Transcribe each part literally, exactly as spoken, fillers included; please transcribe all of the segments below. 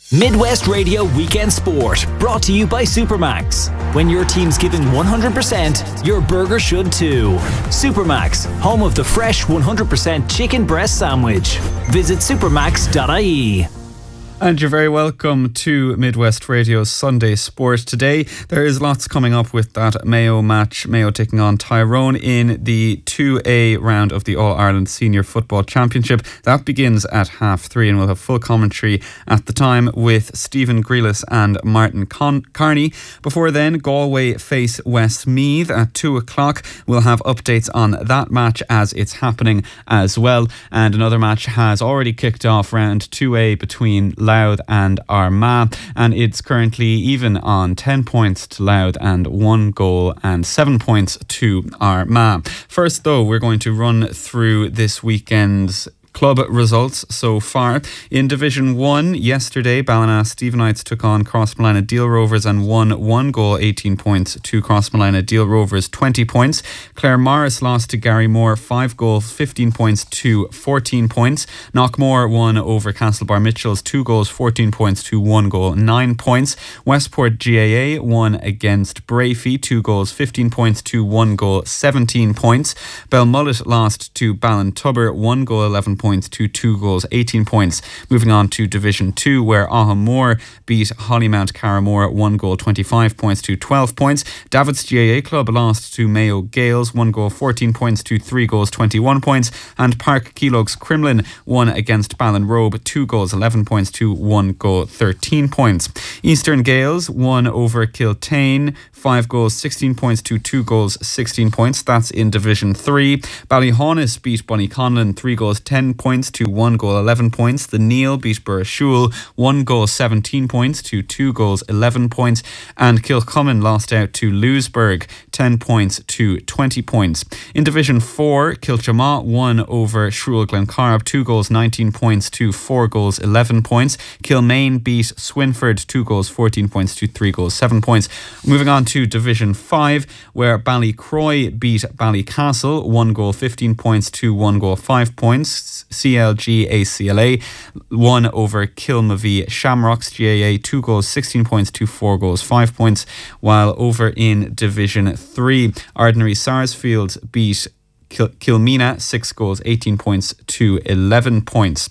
Midwest Radio Weekend Sport, brought to you by Supermax. When your team's giving one hundred percent, your burger should too. Supermax, home of the fresh one hundred percent chicken breast sandwich. Visit supermax dot I E. And you're very welcome to Midwest Radio's Sunday Sport. Today, there is lots coming up with that Mayo match. Mayo taking on Tyrone in the two A round of the All-Ireland Senior Football Championship. That begins at half three, and we'll have full commentary at the time with Stephen Grealis and Martin Con- Carney. Before then, Galway face Westmeath at two o'clock. We'll have updates on that match as it's happening as well. And another match has already kicked off, round two A between Louth and Armagh, and it's currently even on ten points to Louth and one goal and seven points to Armagh. First though, we're going to run through this weekend's club results so far. In Division one, yesterday, Ballina Stephenites took on Crossmolina Deal Rovers and won one goal, eighteen points to Crossmolina Deal Rovers, twenty points. Clare Morris lost to Gary Moore, five goals, fifteen points to fourteen points. Knockmore won over Castlebar Mitchells, two goals, fourteen points to one goal, nine points. Westport G A A won against Brafey, two goals, fifteen points to one goal, seventeen points. Belmullet lost to Ballintubber, one goal, eleven points to two goals, eighteen points. Moving on to Division two, where Ahamore beat Hollymount Carramore, one goal, twenty-five points to twelve points. David's G A A Club lost to Mayo Gales, one goal, fourteen points to three goals, twenty-one points. And Park Keelogs Crumlin won against Ballinrobe, two goals, eleven points to one goal, thirteen points. Eastern Gales won over Kiltane, five goals, sixteen points to two goals, sixteen points. That's in Division three. Ballyhaunis beat Bonnyconlin, three goals, ten points to one goal, eleven points. The Neil beat Burrashul, one goal, seventeen points to two goals, eleven points. And Kilcummin lost out to Lewisburg, ten points to twenty points. In Division four, Kilchamaw won over Shrule Glencarb, two goals, nineteen points to four goals, eleven points. Kilmaine beat Swinford, two goals, fourteen points to three goals, seven points. Moving on to Division five, where Ballycroy beat Ballycastle, one goal, fifteen points to one goal, five points. C L G A C L A won over Kilmavie Shamrocks G A A, two goals, sixteen points to four goals, five points. While over in Division three, Ordinary Sarsfield beat Kil- Kilmina, six goals, eighteen points to eleven points.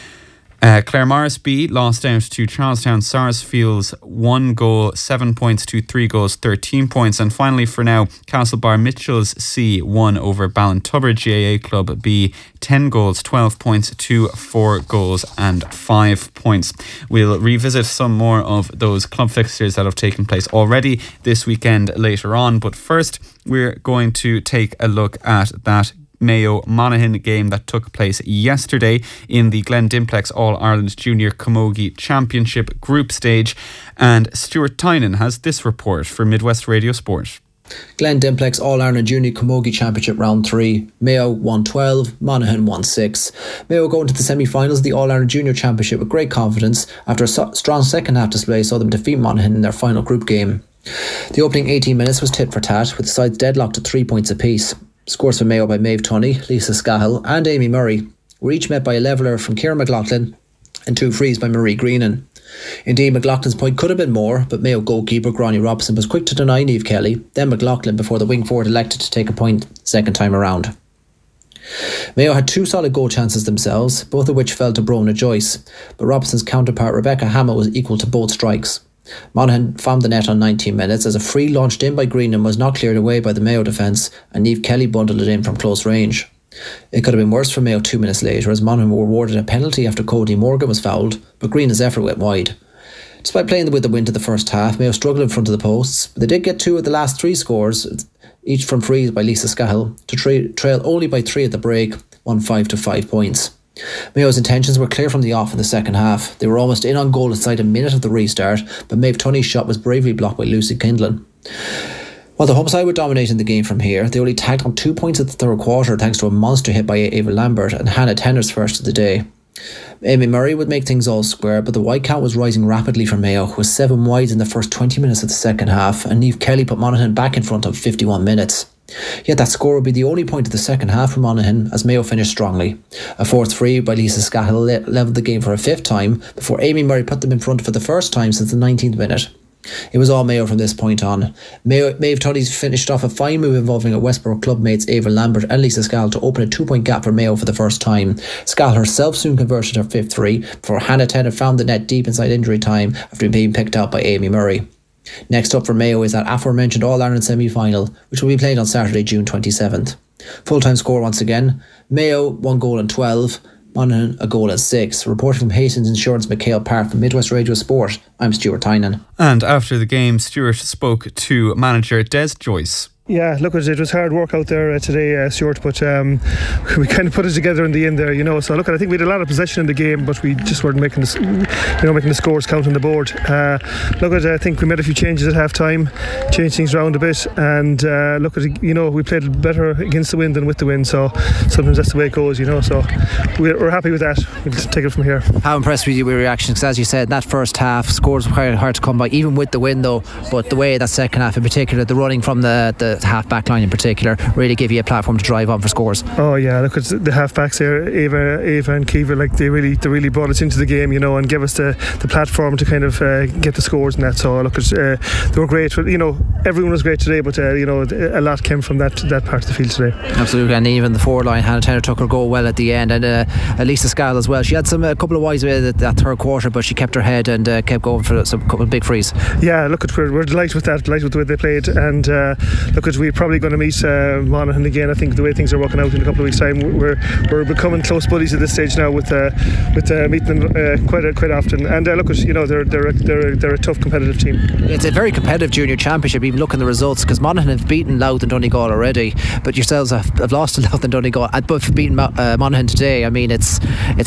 Uh, Clare Morris B lost out to Charlestown Sarsfields, one goal, seven points to three goals, thirteen points. And finally for now, Castlebar Mitchells C won over Ballintubber G A A Club B, ten goals, twelve points to four goals and five points. We'll revisit some more of those club fixtures that have taken place already this weekend later on, but first we're going to take a look at that Mayo Monaghan game that took place yesterday in the Glen Dimplex All-Ireland Junior Camogie Championship group stage. And Stuart Tynan has this report for Midwest Radio Sport. Glen Dimplex All-Ireland Junior Camogie Championship Round three. Mayo won twelve, Monaghan won six. Mayo go into the semi-finals of the All-Ireland Junior Championship with great confidence after a so- strong second half display saw them defeat Monaghan in their final group game. The opening eighteen minutes was tit for tat, with the sides deadlocked at three points apiece. Scores for Mayo by Maeve Tunney, Lisa Scahill and Amy Murray were each met by a leveller from Ciara McLaughlin and two frees by Marie Greenan. Indeed, McLaughlin's point could have been more, but Mayo goalkeeper Gráinne Robson was quick to deny Niamh Kelly, then McLaughlin, before the wing forward elected to take a point second time around. Mayo had two solid goal chances themselves, both of which fell to Brona Joyce, but Robson's counterpart Rebecca Hamill was equal to both strikes. Monaghan found the net on nineteen minutes as a free launched in by Greenham was not cleared away by the Mayo defence and Niamh Kelly bundled it in from close range. It could have been worse for Mayo two minutes later as Monaghan were awarded a penalty after Cody Morgan was fouled, but Greenham's effort went wide. Despite playing with the wind to the first half, Mayo struggled in front of the posts, but they did get two of the last three scores, each from frees by Lisa Scahill, to tra- trail only by three at the break, won five to five points. Mayo's intentions were clear from the off in the second half. They were almost in on goal inside a minute of the restart, but Maeve Tunney's shot was bravely blocked by Lucy Kindlin. While the home side were dominating the game from here, they only tagged on two points at the third quarter thanks to a monster hit by Ava Lambert and Hannah Tenner's first of the day. Amy Murray would make things all square, but the wide count was rising rapidly for Mayo, with seven wides in the first twenty minutes of the second half, and Niamh Kelly put Monaghan back in front of fifty-one minutes. Yet that score would be the only point of the second half for Monaghan as Mayo finished strongly. A fourth free by Lisa Scahill le- levelled the game for a fifth time before Amy Murray put them in front for the first time since the nineteenth minute. It was all Mayo from this point on. Mayo, Maeve Tully's finished off a fine move involving a Westborough club mates Ava Lambert and Lisa Scahill to open a two-point gap for Mayo for the first time. Scahill herself soon converted her fifth three before Hannah Tennant found the net deep inside injury time after being picked out by Amy Murray. Next up for Mayo is that aforementioned All-Ireland semi-final, which will be played on Saturday, June twenty-seventh. Full-time score once again: Mayo one goal and twelve, Monaghan a goal and six. Reporting from Hastings Insurance McHale Park from Midwest Radio Sport, I'm Stuart Tynan. And after the game, Stuart spoke to manager Des Joyce. Yeah, look, it was hard work out there uh, today, uh, Stuart, but um, we kind of put it together in the end there, you know. So look, I think we had a lot of possession in the game, but we just weren't making the, you know, making the scores count on the board. Uh, look, I think we made a few changes at half time, changed things around a bit, and uh, look, you know, we played better against the wind than with the wind. So sometimes that's the way it goes, you know. So we're, we're happy with that. We'll take it from here. How impressed were you with your reaction? Because as you said, that first half scores were quite hard to come by, even with the wind though. But the way that second half in particular, the running from the the half back line in particular, really give you a platform to drive on for scores. Oh yeah, look at the half backs there, Ava, Ava and Kiva, like they really, they really brought us into the game, you know, and gave us the, the platform to kind of uh, get the scores and that. So look, at, uh, they were great. You know, everyone was great today, but uh, you know, a lot came from that that part of the field today. Absolutely, and even the forward line, Hannah Tanner took her goal well at the end, and uh, Lisa Scahill as well. She had some a couple of wides away that, that third quarter, but she kept her head and uh, kept going for some couple of big frees. Yeah, look, at we're, we're delighted with that, delighted with the way they played, and uh, look, at we're probably going to meet uh, Monaghan again. I think the way things are working out in a couple of weeks' time, we're we're becoming close buddies at this stage now with uh, with uh, meeting them uh, quite quite often. And uh, look, at you know, they're they're they're they're a tough competitive team. It's a very competitive junior championship. Even looking at the results, because Monaghan have beaten Louth and Donegal already, but yourselves have, have lost to Louth and Donegal. But for beating uh, Monaghan today, I mean, it's it's